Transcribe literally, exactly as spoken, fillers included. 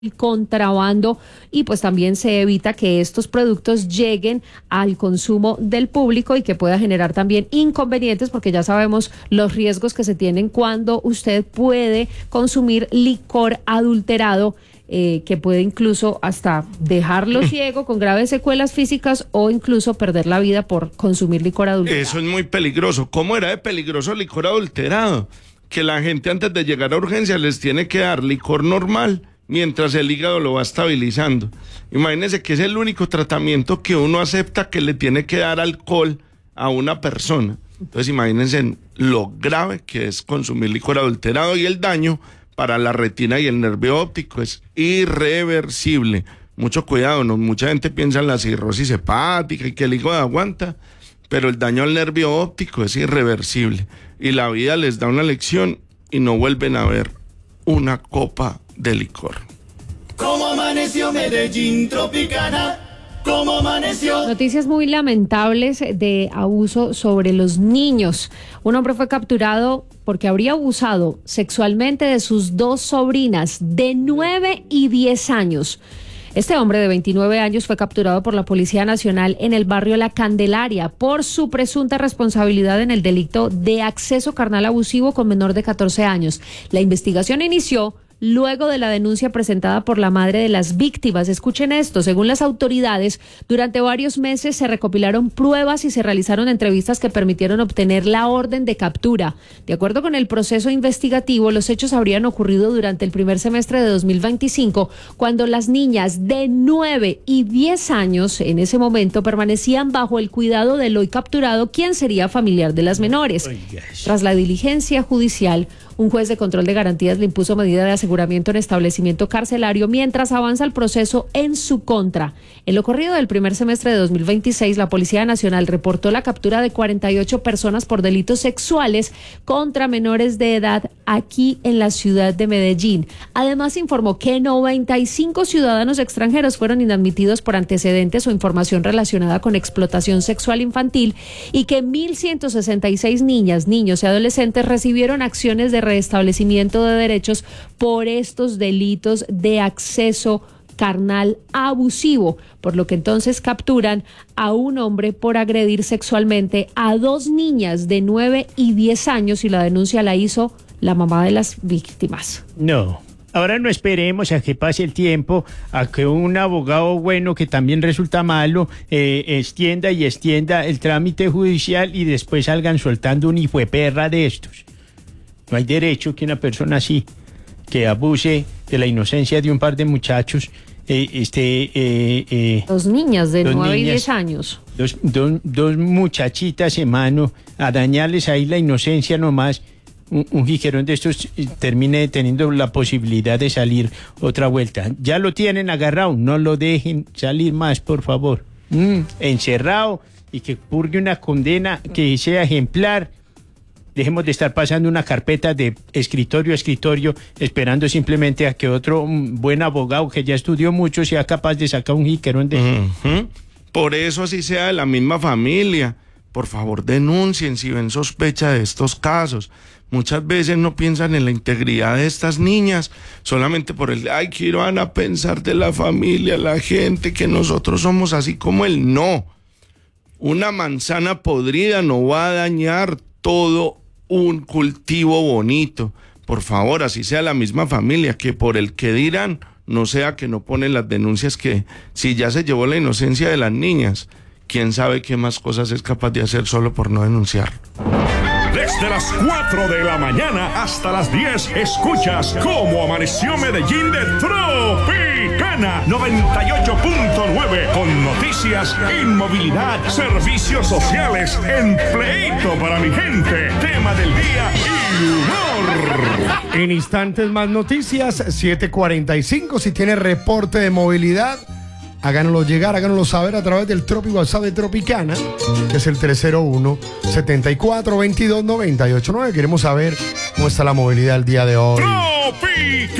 el contrabando y pues también se evita que estos productos lleguen al consumo del público y que pueda generar también inconvenientes, porque ya sabemos los riesgos que se tienen cuando usted puede consumir licor adulterado, eh, que puede incluso hasta dejarlo ciego con graves secuelas físicas o incluso perder la vida por consumir licor adulterado. Eso es muy peligroso. ¿Cómo era de peligroso el licor adulterado? Que la gente antes de llegar a urgencias les tiene que dar licor normal mientras el hígado lo va estabilizando. Imagínense que es el único tratamiento que uno acepta que le tiene que dar alcohol a una persona. Entonces imagínense lo grave que es consumir licor adulterado, y el daño para la retina y el nervio óptico es irreversible. Mucho cuidado, ¿no? Mucha gente piensa en la cirrosis hepática y que el hígado aguanta, pero el daño al nervio óptico es irreversible. Y la vida les da una lección y no vuelven a ver una copa de licor. ¿Cómo amaneció Medellín Tropicana? ¿Cómo amaneció? Noticias muy lamentables de abuso sobre los niños. Un hombre fue capturado porque habría abusado sexualmente de sus dos sobrinas de nueve y diez años. Este hombre de veintinueve años fue capturado por la Policía Nacional en el barrio La Candelaria por su presunta responsabilidad en el delito de acceso carnal abusivo con menor de catorce años. La investigación inició luego de la denuncia presentada por la madre de las víctimas. Escuchen esto: según las autoridades, durante varios meses se recopilaron pruebas y se realizaron entrevistas que permitieron obtener la orden de captura. De acuerdo con el proceso investigativo, los hechos habrían ocurrido durante el primer semestre de dos mil veinticinco, cuando las niñas de nueve y diez años en ese momento permanecían bajo el cuidado del hoy capturado, quien sería familiar de las menores. Tras la diligencia judicial, un juez de control de garantías le impuso medida de aseguramiento en establecimiento carcelario mientras avanza el proceso en su contra. En lo corrido del primer semestre de dos mil veintiséis, la Policía Nacional reportó la captura de cuarenta y ocho personas por delitos sexuales contra menores de edad aquí en la ciudad de Medellín. Además, informó que noventa y cinco ciudadanos extranjeros fueron inadmitidos por antecedentes o información relacionada con explotación sexual infantil y que mil ciento sesenta y seis niñas, niños y adolescentes recibieron acciones de restablecimiento de derechos por estos delitos de acceso carnal abusivo, por lo que entonces capturan a un hombre por agredir sexualmente a dos niñas de nueve y diez años, y la denuncia la hizo la mamá de las víctimas. No, ahora no esperemos a que pase el tiempo, a que un abogado bueno, que también resulta malo, eh, extienda y extienda el trámite judicial y después salgan soltando un hijo de perra de estos. No hay derecho que una persona así, que abuse de la inocencia de un par de muchachos, eh, este... Eh, eh, dos niñas de dos nueve y niñas, diez años. Dos, dos, dos muchachitas, hermano, a dañarles ahí la inocencia nomás. Un, un jiquerón de estos eh, termine teniendo la posibilidad de salir otra vuelta. Ya lo tienen agarrado, no lo dejen salir más, por favor. Mm, encerrado, y que purgue una condena que sea ejemplar. Dejemos de estar pasando una carpeta de escritorio a escritorio esperando simplemente a que otro um, buen abogado que ya estudió mucho sea capaz de sacar un jiquerón de... Uh-huh. Por eso, así sea de la misma familia, por favor denuncien si ven sospecha de estos casos. Muchas veces no piensan en la integridad de estas niñas, solamente por el, ay, ¿qué van a pensar de la familia, la gente, que nosotros somos así como él? No. Una manzana podrida no va a dañar todo un cultivo bonito. Por favor, así sea la misma familia, que por el que dirán, no sea que no ponen las denuncias, que si ya se llevó la inocencia de las niñas, quién sabe qué más cosas es capaz de hacer solo por no denunciar. Desde las cuatro de la mañana hasta las diez, escuchas Cómo Amaneció Medellín de Tropicana noventa y ocho punto nueve, con noticias, inmovilidad, servicios sociales, empleito para mi gente, tema del día y humor. En instantes más noticias, siete cuarenta y cinco. Si tiene reporte de movilidad, háganoslo llegar, háganoslo saber a través del Tropi WhatsApp de Tropicana, que es el tres cero uno, setenta y cuatro, veintidós, noventa y ocho nueve. Queremos saber cómo está la movilidad el día de hoy. Tropicana.